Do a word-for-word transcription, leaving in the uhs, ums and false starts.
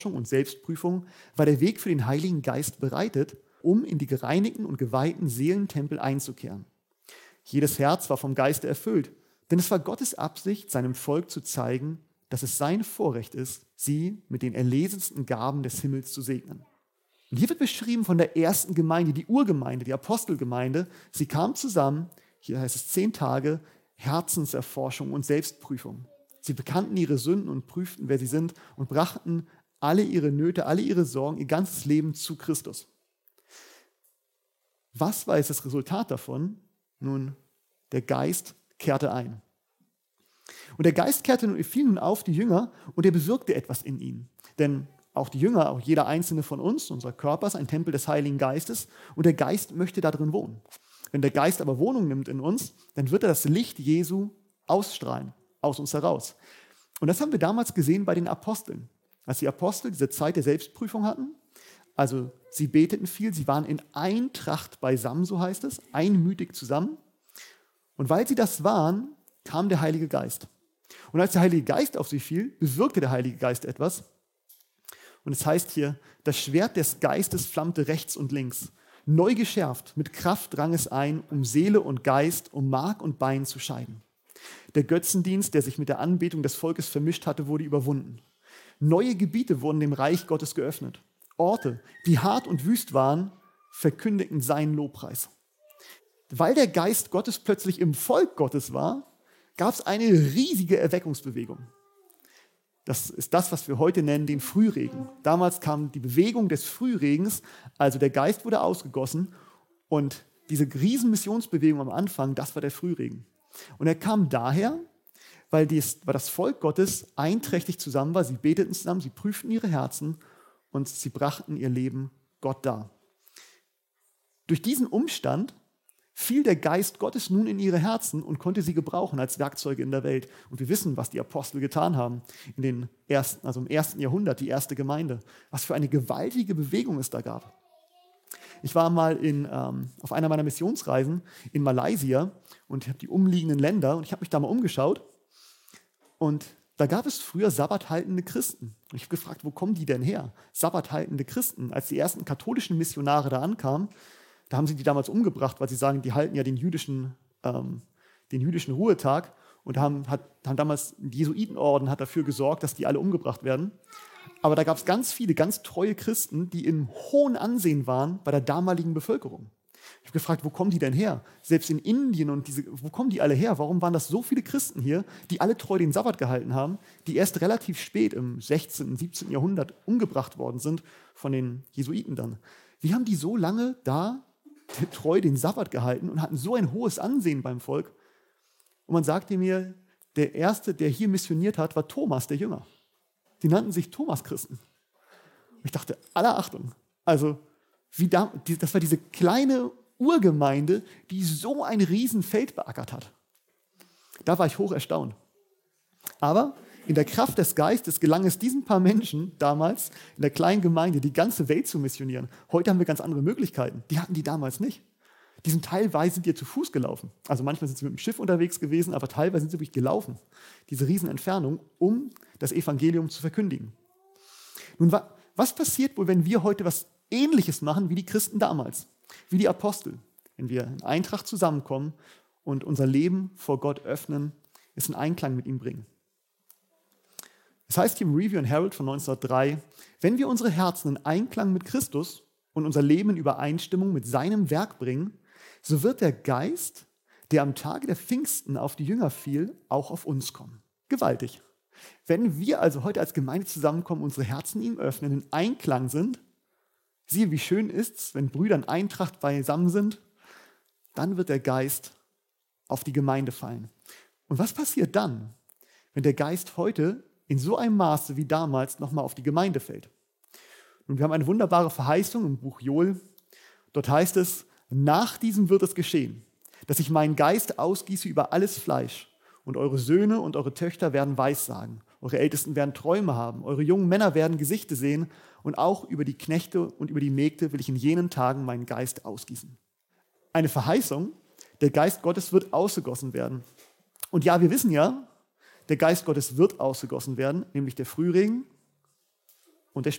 und Selbstprüfung war der Weg für den Heiligen Geist bereitet, um in die gereinigten und geweihten Seelentempel einzukehren. Jedes Herz war vom Geiste erfüllt, denn es war Gottes Absicht, seinem Volk zu zeigen, dass es sein Vorrecht ist, sie mit den erlesensten Gaben des Himmels zu segnen. Und hier wird beschrieben von der ersten Gemeinde, die Urgemeinde, die Apostelgemeinde. Sie kam zusammen, hier heißt es zehn Tage, Herzenserforschung und Selbstprüfung. Sie bekannten ihre Sünden und prüften, wer sie sind und brachten alle ihre Nöte, alle ihre Sorgen, ihr ganzes Leben zu Christus. Was war jetzt das Resultat davon? Nun, der Geist kehrte ein. Und der Geist kehrte fiel nun auf die Jünger und er bewirkte etwas in ihnen. Denn auch die Jünger, auch jeder einzelne von uns, unser Körper ist ein Tempel des Heiligen Geistes und der Geist möchte da drin wohnen. Wenn der Geist aber Wohnung nimmt in uns, dann wird er das Licht Jesu ausstrahlen, aus uns heraus. Und das haben wir damals gesehen bei den Aposteln. Als die Apostel diese Zeit der Selbstprüfung hatten, also sie beteten viel, sie waren in Eintracht beisammen, so heißt es, einmütig zusammen. Und weil sie das waren, kam der Heilige Geist. Und als der Heilige Geist auf sie fiel, bewirkte der Heilige Geist etwas. Und es heißt hier, das Schwert des Geistes flammte rechts und links. Neu geschärft, mit Kraft drang es ein, um Seele und Geist, um Mark und Bein zu scheiden. Der Götzendienst, der sich mit der Anbetung des Volkes vermischt hatte, wurde überwunden. Neue Gebiete wurden dem Reich Gottes geöffnet. Orte, die hart und wüst waren, verkündigten seinen Lobpreis. Weil der Geist Gottes plötzlich im Volk Gottes war, gab es eine riesige Erweckungsbewegung. Das ist das, was wir heute nennen, den Frühregen. Damals kam die Bewegung des Frühregens, also der Geist wurde ausgegossen und diese riesen Missionsbewegung am Anfang, das war der Frühregen. Und er kam daher, weil, dies, weil das Volk Gottes einträchtig zusammen war, sie beteten zusammen, sie prüften ihre Herzen und sie brachten ihr Leben Gott dar. Durch diesen Umstand fiel der Geist Gottes nun in ihre Herzen und konnte sie gebrauchen als Werkzeuge in der Welt. Und wir wissen, was die Apostel getan haben in den ersten, also im ersten Jahrhundert, die erste Gemeinde. Was für eine gewaltige Bewegung es da gab. Ich war mal in, ähm, auf einer meiner Missionsreisen in Malaysia und habe die umliegenden Länder und ich habe mich da mal umgeschaut. Und da gab es früher sabbathaltende Christen. Und ich habe gefragt, wo kommen die denn her? Sabbathaltende Christen. Als die ersten katholischen Missionare da ankamen, da haben sie die damals umgebracht, weil sie sagen, die halten ja den jüdischen, ähm, den jüdischen Ruhetag. Und haben, hat, haben damals, die Jesuitenorden hat dafür gesorgt, dass die alle umgebracht werden. Aber da gab es ganz viele, ganz treue Christen, die in hohem Ansehen waren bei der damaligen Bevölkerung. Ich habe gefragt, wo kommen die denn her? Selbst in Indien und diese, wo kommen die alle her? Warum waren das so viele Christen hier, die alle treu den Sabbat gehalten haben, die erst relativ spät im sechzehnten, siebzehnten Jahrhundert umgebracht worden sind von den Jesuiten dann? Wie haben die so lange da treu den Sabbat gehalten und hatten so ein hohes Ansehen beim Volk? Und man sagte mir, der Erste, der hier missioniert hat, war Thomas, der Jünger. Die nannten sich Thomas-Christen. Und ich dachte, aller Achtung, also wie da, die, das war diese kleine Urgemeinde, die so ein Riesenfeld beackert hat. Da war ich hoch erstaunt. Aber in der Kraft des Geistes gelang es diesen paar Menschen damals in der kleinen Gemeinde, die ganze Welt zu missionieren. Heute haben wir ganz andere Möglichkeiten. Die hatten die damals nicht. Die sind teilweise sind die zu Fuß gelaufen. Also manchmal sind sie mit dem Schiff unterwegs gewesen, aber teilweise sind sie wirklich gelaufen. Diese Riesenentfernung, um das Evangelium zu verkündigen. Nun, was passiert wohl, wenn wir heute was Ähnliches machen wie die Christen damals, wie die Apostel? Wenn wir in Eintracht zusammenkommen und unser Leben vor Gott öffnen, es in Einklang mit ihm bringen. Es heißt hier im Review and Herald von neunzehnhundertdrei, wenn wir unsere Herzen in Einklang mit Christus und unser Leben in Übereinstimmung mit seinem Werk bringen, so wird der Geist, der am Tage der Pfingsten auf die Jünger fiel, auch auf uns kommen. Gewaltig. Wenn wir also heute als Gemeinde zusammenkommen, unsere Herzen ihm öffnen, in Einklang sind, siehe, wie schön ist's, wenn Brüder in Eintracht beisammen sind, dann wird der Geist auf die Gemeinde fallen. Und was passiert dann, wenn der Geist heute in so einem Maße wie damals nochmal auf die Gemeinde fällt? Und wir haben eine wunderbare Verheißung im Buch Joel. Dort heißt es, nach diesem wird es geschehen, dass ich meinen Geist ausgieße über alles Fleisch und eure Söhne und eure Töchter werden Weissagen, eure Ältesten werden Träume haben, eure jungen Männer werden Gesichte sehen und auch über die Knechte und über die Mägde will ich in jenen Tagen meinen Geist ausgießen. Eine Verheißung, der Geist Gottes wird ausgegossen werden. Und ja, wir wissen ja, der Geist Gottes wird ausgegossen werden, nämlich der Frühregen und der